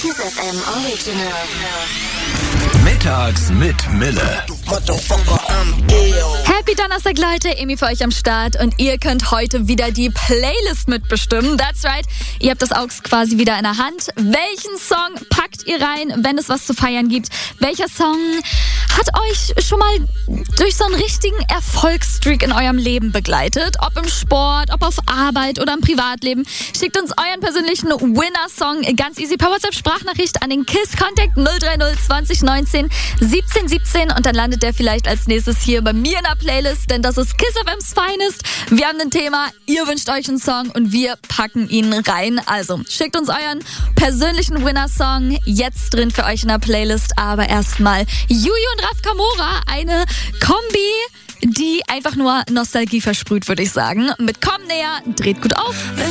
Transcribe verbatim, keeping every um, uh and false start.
Kiss F M Original. Mittags mit Mille. Happy Donnerstag, Leute. Emi für euch am Start und ihr könnt heute wieder die Playlist mitbestimmen. That's right. Ihr habt das Aux quasi wieder in der Hand. Welchen Song packt ihr rein, wenn es was zu feiern gibt? Welcher Song hat euch schon mal durch so einen richtigen Erfolgsstreak in eurem Leben begleitet? Ob im Sport, ob auf Arbeit oder im Privatleben. Schickt uns euren persönlichen Winner-Song ganz easy per WhatsApp-Sprachnachricht an den KISS-Contact null drei null zwanzig neunzehn siebzehn siebzehn und dann landet der vielleicht als nächstes hier bei mir in der Playlist, denn das ist Kiss F M's Finest. Wir haben ein Thema, ihr wünscht euch einen Song und wir packen ihn rein. Also schickt uns euren persönlichen Winner-Song jetzt drin für euch in der Playlist, aber erstmal Juju und Raf Kamora, eine Kombi, die einfach nur Nostalgie versprüht, würde ich sagen. Mit Komm näher, dreht gut auf.